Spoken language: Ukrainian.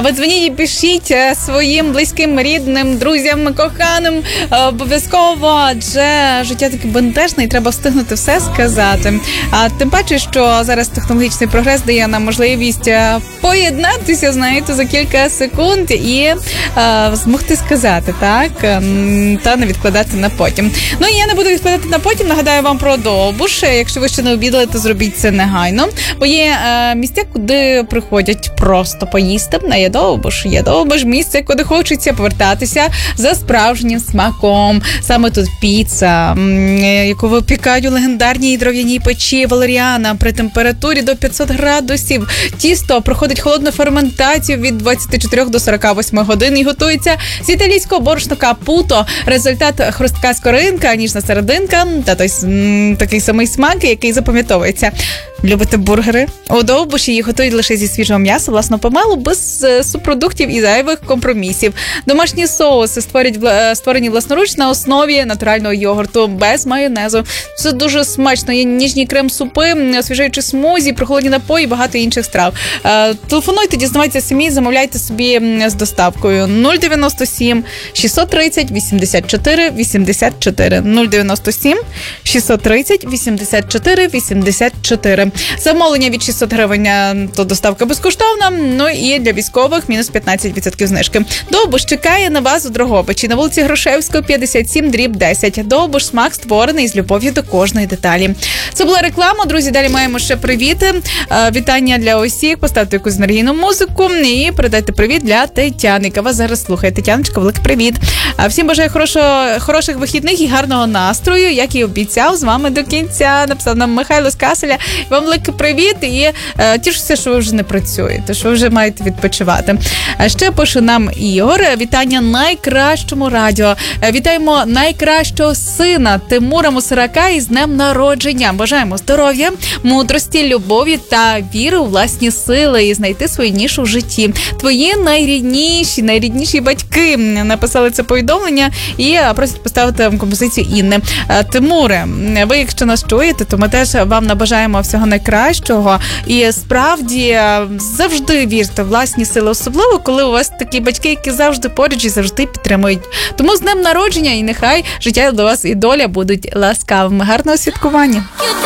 ви дзвоніть і пишіть своїм близьким, рідним, друзям, коханим обов'язково, адже життя таке бентежне і треба встигнути все сказати. А тим паче, що зараз технологічний прогрес дає нам можливість поєднатися, знаєте, за кілька секунд і змогти сказати, так, та не відкладати на потім. Ну, і я не буду відкладати на потім, нагадаю вам про Довбуш. Якщо ви ще не обідали, то зробіть це негайно, бо є місця, куди приходять просто поїсти. Є Довбуш, місце, куди хочеться повертатися за справжнім смаком. Саме тут піца, яку випікають у легендарній дров'яній печі Валеріана при температурі до 500 градусів. Тісто проходить холодну ферментацію від 24 до 48 годин і готується з італійського борошна капуто. Результат – хрустка скоринка, ніжна серединка та той такий самий смак, який запам'ятовується. Любите бургери? У Довбуші їх готують лише зі свіжого м'яса, власного помелу, без субпродуктів і зайвих компромісів. Домашні соуси створені власноруч на основі натурального йогурту, без майонезу. Все дуже смачно. Є ніжні крем-супи, освіжаючі смузі, прохолодні напої і багато інших страв. Телефонуйте, дізнавайтеся самі, замовляйте собі з доставкою. 097 630 84 84. 097 630 84 84. Замовлення від 600 гривень, то доставка безкоштовна, ну і для військових мінус 15% знижки. Довбуш чекає на вас у Дрогобичі, на вулиці Грушевського, 57/10. Довбуш, смак створений з любов'ю до кожної деталі. Це була реклама, друзі, далі маємо ще привіти. Вітання для усіх, поставте якусь енергійну музику і передайте привіт для Тетяни, яка вас зараз слухає. Тетяночка, великий привіт. Всім бажаю хороших вихідних і гарного настрою, як і обіцяв, з вами до кінця. Написав нам Михайло з Каселя. Вам великий привіт і тішуся, що ви вже не працюєте, що ви вже маєте відпочивати. Ще пише нам Ігор. Вітання найкращому радіо. Вітаємо найкращого сина Тимура Мусорака із днем народження. Бажаємо здоров'я, мудрості, любові та віри у власні сили і знайти свою нішу в житті. Твої найрідніші батьки написали це повідомлення і просять поставити композицію Інни. Тимуре, ви якщо нас чуєте, то ми теж вам набажаємо всього найкращого. І справді завжди вірте в власні сили, особливо коли у вас такі батьки, які завжди поруч і завжди підтримують. Тому з днем народження і нехай життя до вас і доля будуть ласкавими. Гарного святкування!